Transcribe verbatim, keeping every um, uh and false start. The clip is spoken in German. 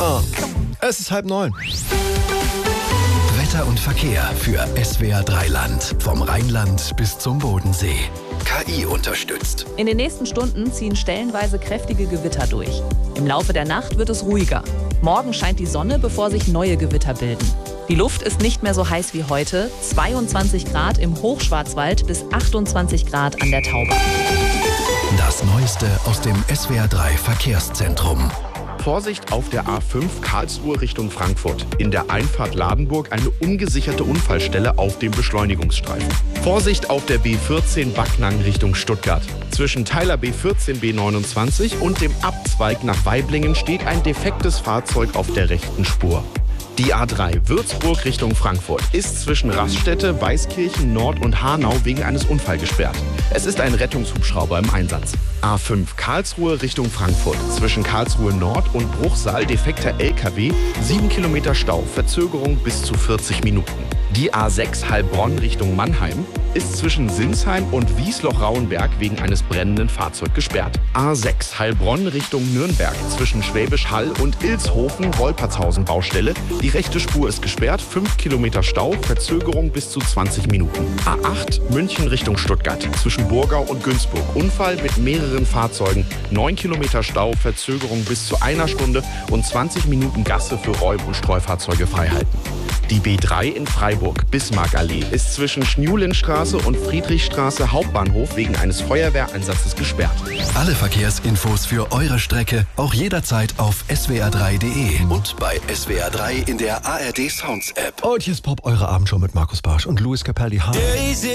Ah, es ist halb neun. Wetter und Verkehr für S W R drei Land. Vom Rheinland bis zum Bodensee. K I unterstützt. In den nächsten Stunden ziehen stellenweise kräftige Gewitter durch. Im Laufe der Nacht wird es ruhiger. Morgen scheint die Sonne, bevor sich neue Gewitter bilden. Die Luft ist nicht mehr so heiß wie heute. zweiundzwanzig Grad im Hochschwarzwald bis achtundzwanzig Grad an der Tauber. Das Neueste aus dem S W R drei Verkehrszentrum. Vorsicht auf der A fünf Karlsruhe Richtung Frankfurt. In der Einfahrt Ladenburg eine ungesicherte Unfallstelle auf dem Beschleunigungsstreifen. Vorsicht auf der B vierzehn Backnang Richtung Stuttgart. Zwischen Teiler B vierzehn B neunundzwanzig und dem Abzweig nach Waiblingen steht ein defektes Fahrzeug auf der rechten Spur. Die A drei Würzburg Richtung Frankfurt ist zwischen Raststätte, Weißkirchen, Nord und Hanau wegen eines Unfalls gesperrt. Es ist ein Rettungshubschrauber im Einsatz. A fünf Karlsruhe Richtung Frankfurt. Zwischen Karlsruhe Nord und Bruchsal defekter L K W, sieben Kilometer Stau, Verzögerung bis zu vierzig Minuten. Die A sechs Heilbronn Richtung Mannheim ist zwischen Sinsheim und Wiesloch-Rauenberg wegen eines brennenden Fahrzeugs gesperrt. A sechs Heilbronn Richtung Nürnberg zwischen Schwäbisch Hall und Ilshausen-Wolpertshausen Baustelle. Die rechte Spur ist gesperrt, fünf Kilometer Stau, Verzögerung bis zu zwanzig Minuten. A acht München Richtung Stuttgart zwischen Burgau und Günzburg. Unfall mit mehreren Fahrzeugen, neun Kilometer Stau, Verzögerung bis zu einer Stunde und zwanzig Minuten Gasse für Räum- und Streufahrzeuge freihalten. Die B drei in Freiburg, Bismarckallee, ist zwischen Schniulinstraße und Friedrichstraße Hauptbahnhof wegen eines Feuerwehreinsatzes gesperrt. Alle Verkehrsinfos für eure Strecke auch jederzeit auf S W R drei Punkt de und bei S W R drei in der A R D Sounds App. Und hier ist Pop, eure Abendshow mit Markus Barsch und Louis Capaldi.